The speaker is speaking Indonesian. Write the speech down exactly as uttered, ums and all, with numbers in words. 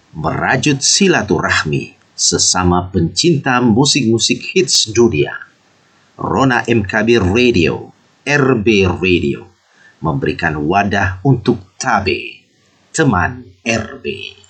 merajut silaturahmi sesama pencinta musik-musik hits dunia. Rona M K B Radio, R B Radio, memberikan wadah untuk Tabe, teman R B.